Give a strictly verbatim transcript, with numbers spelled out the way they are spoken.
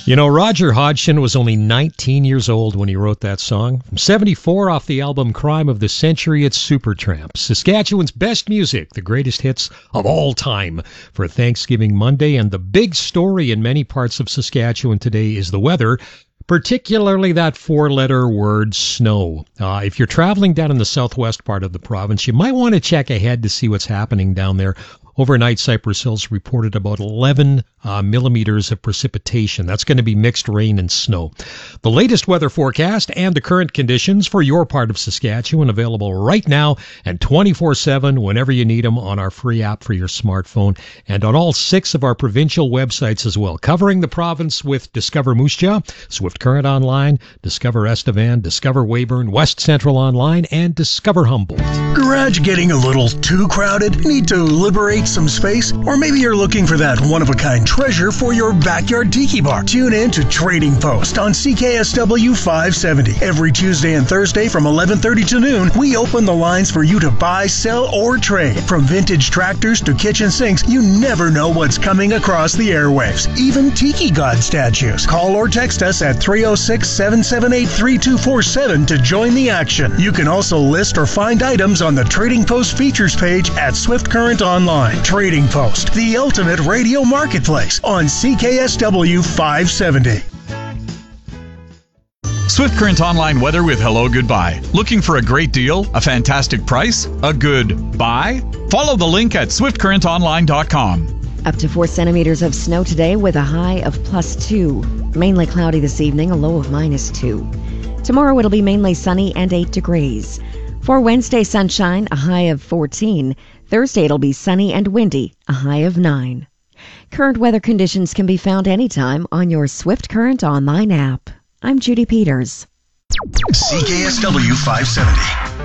You know, Roger Hodgson was only nineteen years old when he wrote that song. From seventy-four, off the album Crime of the Century, it's Supertramp. Saskatchewan's best music, the greatest hits of all time for Thanksgiving Monday. And the big story in many parts of Saskatchewan today is the weather, particularly that four-letter word, snow. Uh, if you're traveling down in the southwest part of the province, you might want to check ahead to see what's happening down there. Overnight, Cypress Hills reported about eleven uh, millimeters of precipitation. That's going to be mixed rain and snow. The latest weather forecast and the current conditions for your part of Saskatchewan available right now and twenty-four seven whenever you need them on our free app for your smartphone and on all six of our provincial websites as well, covering the province with Discover Moose Jaw, Swift Current Online, Discover Estevan, Discover Weyburn, West Central Online, and Discover Humboldt. Garage getting a little too crowded? Need to liberate some space? Or maybe you're looking for that one-of-a-kind treasure for your backyard tiki bar. Tune in to Trading Post on C K S W five seventy. Every Tuesday and Thursday from eleven thirty to noon, we open the lines for you to buy, sell, or trade. From vintage tractors to kitchen sinks, you never know what's coming across the airwaves. Even tiki god statues. Call or text us at three oh six, seven seven eight, three two four seven to join the action. You can also list or find items on the Trading Post features page at Swift Current Online. Trading Post, the ultimate radio marketplace on C K S W five seventy. Swift Current Online weather with Hello Goodbye. Looking for a great deal? A fantastic price? A good buy? Follow the link at swift current online dot com. Up to four centimeters of snow today with a high of plus two. Mainly cloudy this evening, a low of minus two. Tomorrow it'll be mainly sunny and eight degrees. For Wednesday, sunshine, a high of fourteen. Thursday, it'll be sunny and windy, a high of nine. Current weather conditions can be found anytime on your Swift Current Online app. I'm Judy Peters. C K S W five seventy.